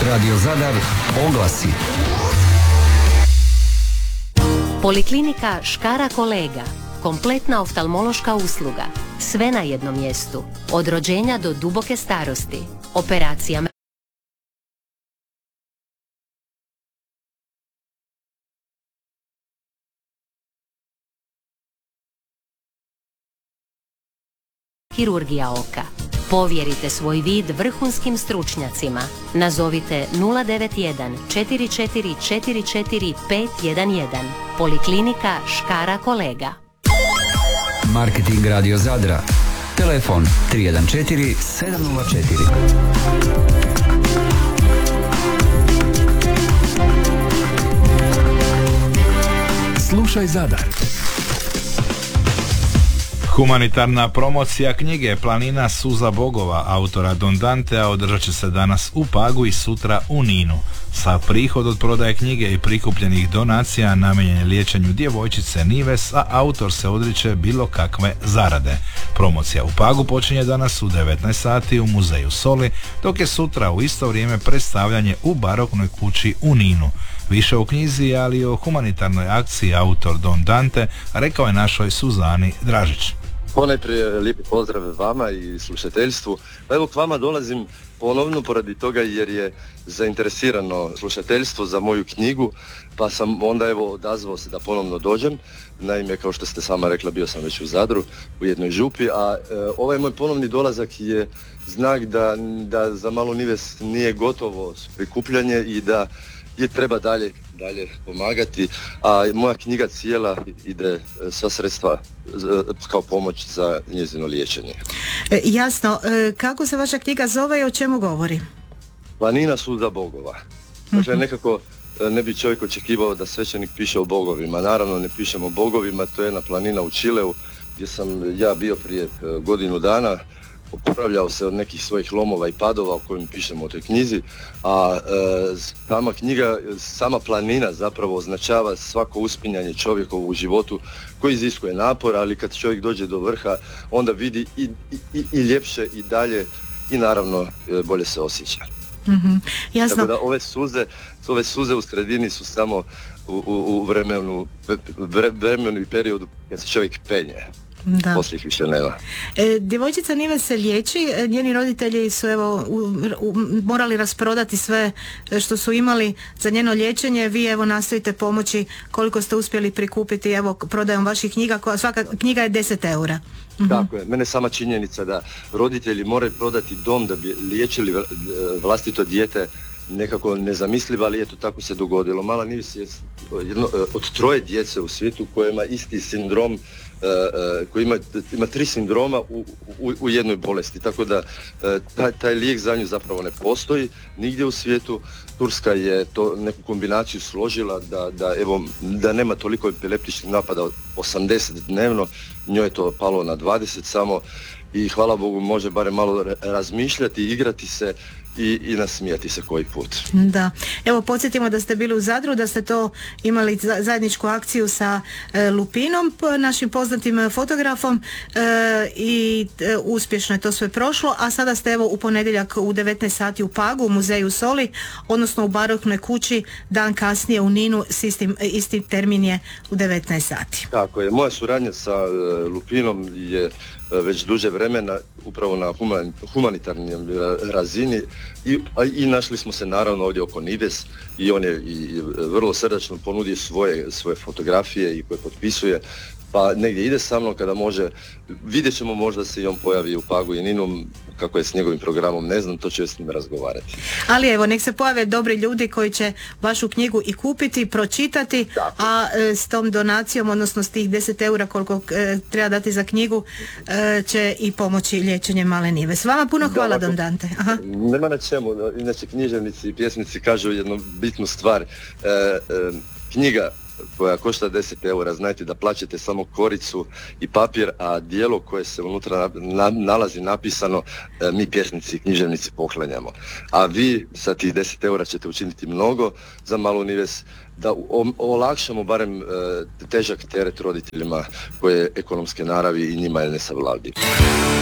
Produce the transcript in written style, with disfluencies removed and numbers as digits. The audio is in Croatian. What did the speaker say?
Radio Zadar oglasi. Poliklinika Škara Kolega. Kompletna oftalmološka usluga. Sve na jednom mjestu. Od rođenja do duboke starosti. Operacija kirurgija oka. Povjerite svoj vid vrhunskim stručnjacima. Nazovite 091 4444 511. Poliklinika Škara Kolega. Marketing Radio Zadra. Telefon 314 704. Slušaj Zadar. Humanitarna promocija knjige Planina suza bogova autora Don Dantea održat će se danas u Pagu i sutra u Ninu. Sav prihod od prodaje knjige i prikupljenih donacija namijenjen je liječenju djevojčice Nives, a autor se odriče bilo kakve zarade. Promocija u Pagu počinje danas u 19 sati u muzeju Soli, dok je sutra u isto vrijeme predstavljanje u baroknoj kući u Ninu. Više o knjizi, ali i o humanitarnoj akciji autor Don Dante rekao je našoj Suzani Dražić. Ponajprije lijepi pozdrav vama i slušateljstvu. Pa evo k vama dolazim ponovno poradi toga jer je zainteresirano slušateljstvo za moju knjigu, pa sam onda evo odazvao se da ponovno dođem. Naime, kao što ste sama rekla, bio sam već u Zadru, u jednoj župi, a ovaj moj ponovni dolazak je znak da za Malu Nives nije gotovo prikupljanje i da je treba dalje pomagati, a moja knjiga cijela ide sva sredstva kao pomoć za njezino liječenje. Jasno, kako se vaša knjiga zove i o čemu govori? Planina suza bogova. Dakle, nekako ne bi čovjek očekivao da svećenik piše o bogovima. Naravno, ne pišemo o bogovima, to je jedna planina u Čileu gdje sam ja bio prije godinu dana. Oporavljao se od nekih svojih lomova i padova o kojim pišemo u toj knjizi, a sama knjiga, sama planina zapravo označava svako uspinjanje čovjekovu u životu koji iziskuje napor, ali kad čovjek dođe do vrha onda vidi i ljepše i dalje i naravno bolje se osjeća. Mm-hmm. Jasno. Tako da ove suze u sredini su samo u vremenu i periodu kad se čovjek penje. Da. Poslije ih više nema. Djevojčica Nives se liječi, njeni roditelji su morali rasprodati sve što su imali za njeno liječenje. Vi evo nastojite pomoći koliko ste uspjeli prikupiti evo prodajom vaših knjiga, svaka knjiga je 10 eura. Mm-hmm. Tako je, mene sama činjenica da roditelji moraju prodati dom da bi liječili vlastito dijete nekako nezamisliva, ali eto tako se dogodilo. Mala Nives je jedno od 3 djece u svijetu koja ima isti sindrom, koji ima 3 sindroma u jednoj bolesti, tako da taj lijek za nju zapravo ne postoji nigdje u svijetu. Turska je to neku kombinaciju složila da nema toliko epileptičnih napada od 80 dnevno, njoj je to palo na 20 samo i hvala Bogu može barem malo razmišljati, igrati se i nasmijati se koji put. Da. Evo podsjetimo da ste bili u Zadru, da ste to imali zajedničku akciju sa Lupinom, našim poznatim fotografom i uspješno je to sve prošlo, a sada ste evo u ponedjeljak u 19 sati u Pagu, u muzeju Soli, odnosno u baroknoj kući, dan kasnije u Ninu, isti termin je u 19 sati. Tako je, moja suradnja sa Lupinom je već duže vremena upravo na humanitarnoj razini i našli smo se naravno ovdje oko Nives i on je i vrlo srdačno ponudio svoje fotografije i koje potpisuje, pa negdje ide sa mnom kada može. Vidjet ćemo, možda se i on pojavi u Pagu i Ninu, kako je s njegovim programom, ne znam, to ću s njim razgovarati. Ali evo, nek se pojave dobri ljudi koji će vašu knjigu i kupiti, pročitati, a s tom donacijom, odnosno s tih 10 eura koliko treba dati za knjigu, će i pomoći liječenje Male Nives. Vama puno hvala, Don Dante. Aha. Nema na čemu, inače književnici i pjesnici kažu jednu bitnu stvar. Knjiga koja košta 10 eura, znajte da plaćate samo koricu i papir, a dijelo koje se unutra nalazi napisano mi pjesnici i književnici poklanjamo. A vi sa tih 10 eura ćete učiniti mnogo za Malu Nives, da olakšamo barem težak teret roditeljima koje je ekonomske naravi i njima je nesavladiv.